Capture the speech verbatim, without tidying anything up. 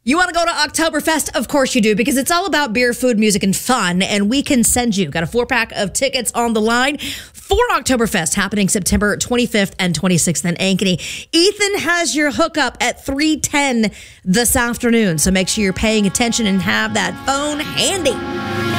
You want to go to Oktoberfest? Of course you do, because it's all about beer, food, music, and fun, and we can send you. Got a four-pack of tickets on the line for Oktoberfest happening September twenty-fifth and twenty-sixth in Ankeny. Ethan has your hookup at three ten this afternoon, so make sure you're paying attention and have that phone handy.